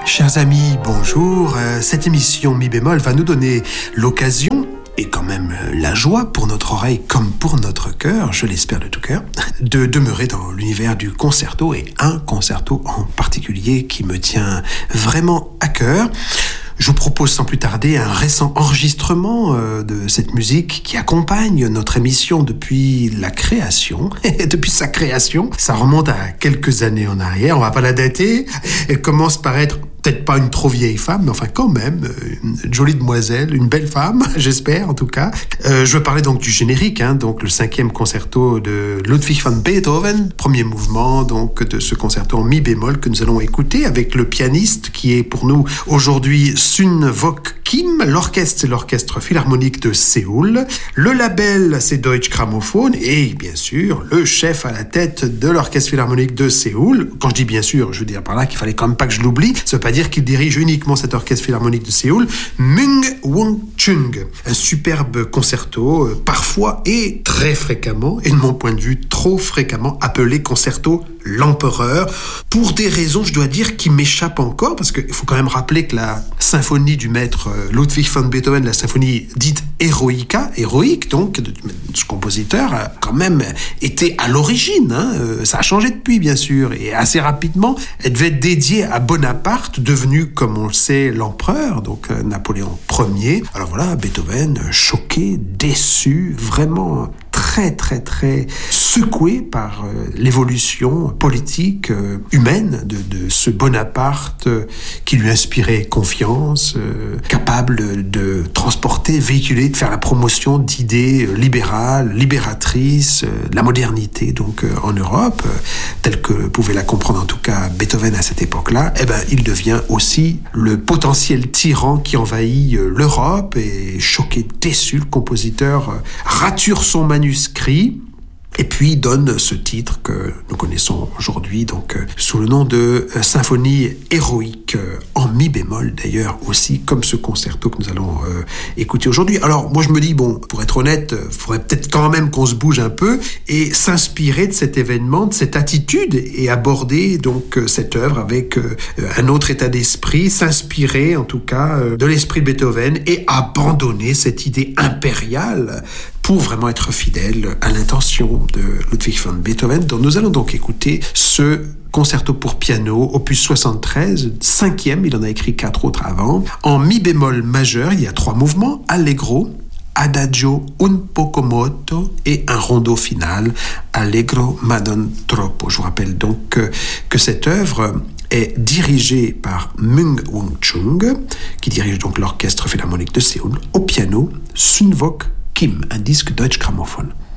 Chers amis, bonjour. Cette émission Mi bémol va nous donner l'occasion et quand même la joie pour notre oreille comme pour notre cœur, je l'espère de tout cœur, de demeurer dans l'univers du concerto et un concerto en particulier qui me tient vraiment à cœur. Je vous propose sans plus tarder un récent enregistrement de cette musique qui accompagne notre émission depuis la création. Et depuis sa création, ça remonte à quelques années en arrière, on va pas la dater. Elle commence par être peut-être pas une trop vieille femme, mais enfin quand même, une jolie demoiselle, une belle femme, j'espère en tout cas. Je veux parler donc du générique, donc le 5e concerto de Ludwig van Beethoven, premier mouvement donc de ce concerto en mi bémol que nous allons écouter avec le pianiste qui est pour nous aujourd'hui Sun Wook Kim. L'orchestre, c'est l'Orchestre Philharmonique de Séoul. Le label, c'est Deutsche Grammophon et bien sûr le chef à la tête de l'Orchestre Philharmonique de Séoul. Quand je dis bien sûr, je veux dire par là qu'il fallait quand même pas que je l'oublie. Ça veut pas dire qu'il dirige uniquement cet Orchestre Philharmonique de Séoul. Mung Won Chung, un superbe concerto, parfois et très fréquemment, et de mon point de vue trop fréquemment, appelé concerto l'empereur, pour des raisons, je dois dire, qui m'échappent encore, parce qu'il faut quand même rappeler que la symphonie du maître Ludwig van Beethoven, la symphonie dite héroïque donc, de ce compositeur, a quand même été à l'origine, ça a changé depuis, bien sûr, et assez rapidement, elle devait être dédiée à Bonaparte, devenu, comme on le sait, l'empereur, donc Napoléon Ier. Alors voilà, Beethoven, choqué, déçu, vraiment très secoué par l'évolution politique humaine de ce Bonaparte qui lui inspirait confiance, capable de transporter, véhiculer, de faire la promotion d'idées libérales, libératrices, de la modernité donc en Europe, telle que pouvait la comprendre en tout cas Beethoven à cette époque-là. Il devient aussi le potentiel tyran qui envahit l'Europe et choqué, déçu, le compositeur rature son manuscrit et puis donne ce titre que nous connaissons aujourd'hui donc sous le nom de symphonie héroïque en mi bémol d'ailleurs aussi comme ce concerto que nous allons écouter aujourd'hui. Alors moi je me dis pour être honnête, faudrait peut-être quand même qu'on se bouge un peu et s'inspirer de cet événement, de cette attitude et aborder donc cette œuvre avec un autre état d'esprit, s'inspirer en tout cas de l'esprit de Beethoven et abandonner cette idée impériale pour vraiment être fidèle à l'intention de Ludwig van Beethoven, dont nous allons donc écouter ce concerto pour piano, opus 73, 5e, il en a écrit 4 autres avant. En mi bémol majeur, il y a 3 mouvements, allegro, adagio un poco moto et un rondo final, allegro ma non troppo. Je vous rappelle donc que cette œuvre est dirigée par Mung Won Chung, qui dirige donc l'Orchestre Philharmonique de Séoul, au piano, Sun Wook Kim, un disque Deutsche Grammophon.